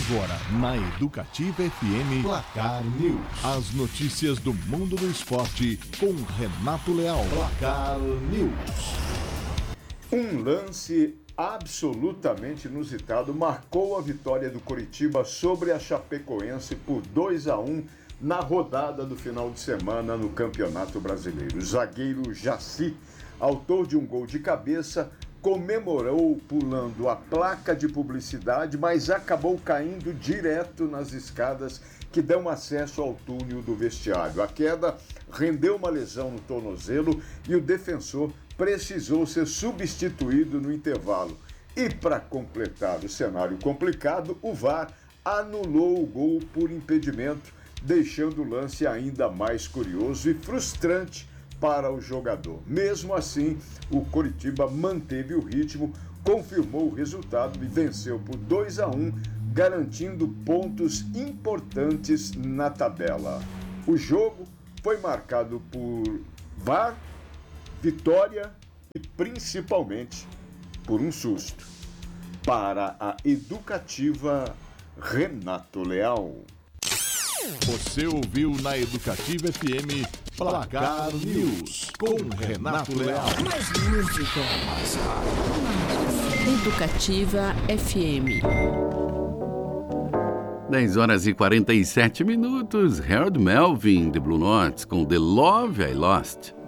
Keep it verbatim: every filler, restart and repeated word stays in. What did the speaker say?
Agora, na Educativa F M, Placar News. As notícias do mundo do esporte com Renato Leal. Placar News. Um lance absolutamente inusitado marcou a vitória do Coritiba sobre a Chapecoense por dois a um na rodada do final de semana no Campeonato Brasileiro. O zagueiro Jaci, autor de um gol de cabeça, comemorou pulando a placa de publicidade, mas acabou caindo direto nas escadas que dão acesso ao túnel do vestiário. A queda rendeu uma lesão no tornozelo e o defensor precisou ser substituído no intervalo. E para completar o cenário complicado, o V A R anulou o gol por impedimento, deixando o lance ainda mais curioso e frustrante para o jogador. Mesmo assim, o Coritiba manteve o ritmo, confirmou o resultado e venceu por dois a um, garantindo pontos importantes na tabela. O jogo foi marcado por V A R, vitória e principalmente por um susto. Para a Educativa, Renato Leal. Você ouviu na Educativa F M Placar News com Renato Leal. Mais música, mais rádio. Educativa F M. dez horas e quarenta e sete minutos. Harold Melvin, The Blue Notes, com The Love I Lost.